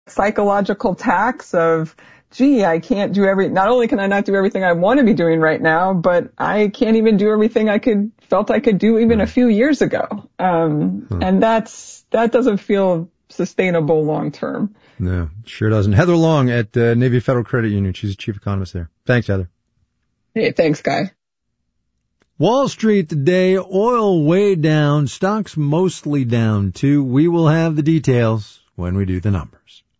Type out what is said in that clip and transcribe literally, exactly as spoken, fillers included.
psychological tax of, gee, I can't do every, not only can I not do everything I want to be doing right now, but I can't even do everything I could, felt I could do even a few years ago. Um, hmm. and that's, that doesn't feel sustainable long term. No, sure doesn't. Heather Long at uh, Navy Federal Credit Union. She's the chief economist there. Thanks, Heather. Hey, thanks, Guy. Wall Street today, oil way down, stocks mostly down too. We will have the details when we do the numbers.